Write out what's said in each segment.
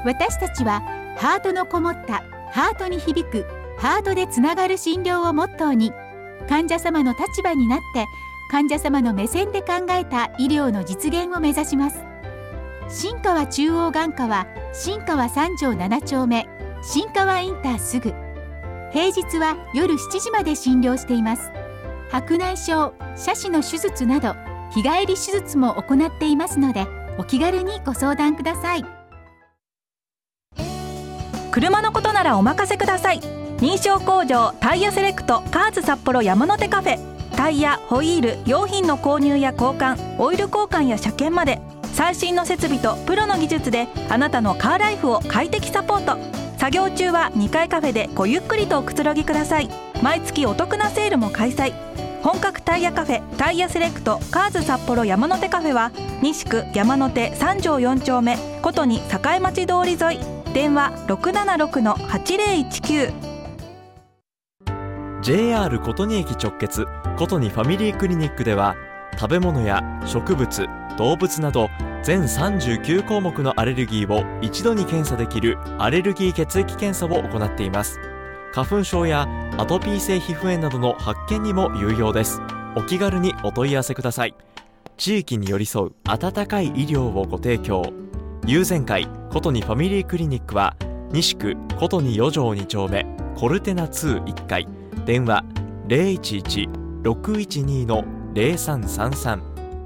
私たちはハートのこもったハートに響くハートでつながる診療をモットーに、患者様の立場になって患者様の目線で考えた医療の実現を目指します。新川中央眼科は新川3条7丁目新川インターすぐ。平日は夜7時まで診療しています。白内障、斜視の手術など日帰り手術も行っていますので、お気軽にご相談ください。 車のことならお任せください。認証工場タイヤセレクトカーズ札幌山の手カフェ。タイヤ、ホイール、用品の購入や交換、オイル交換や車検まで、最新の設備とプロの技術であなたのカーライフを快適サポート。作業中は2階カフェでごゆっくりとおくつろぎください。毎月お得なセールも開催。本格タイヤカフェタイヤセレクトカーズ札幌山の手カフェは西区山手3条4丁目ことに栄町通り沿い。電話 676-8019。 JR 琴仁駅直結琴仁ファミリークリニックでは、食べ物や植物、動物など全39項目のアレルギーを一度に検査できるアレルギー血液検査を行っています。花粉症やアトピー性皮膚炎などの発見にも有用です。お気軽にお問い合わせください。地域に寄り添う温かい医療をご提供。友善会琴仁ファミリークリニックは西区琴仁4条2丁目コルテナ21階。電話 011-612-0333。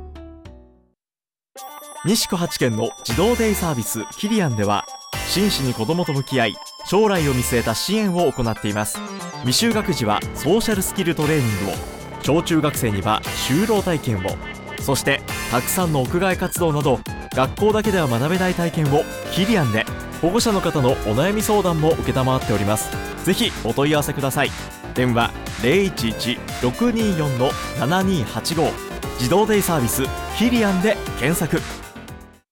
西区8県の児童デイサービスキリアンでは、真摯に子どもと向き合い将来を見据えた支援を行っています。未就学児はソーシャルスキルトレーニングを、小中学生には就労体験を、そしてたくさんの屋外活動など学校だけでは学べない体験をキリアンで。保護者の方のお悩み相談も承っております。ぜひお問い合わせください。電話 011-624-7285。児童デイサービスキリアンで検索。